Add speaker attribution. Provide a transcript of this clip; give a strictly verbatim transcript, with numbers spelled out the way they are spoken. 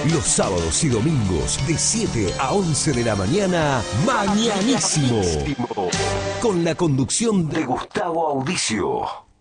Speaker 1: Los sábados y domingos de siete a once de la mañana, Mañanísimo. Con la conducción de Gustavo Audicio.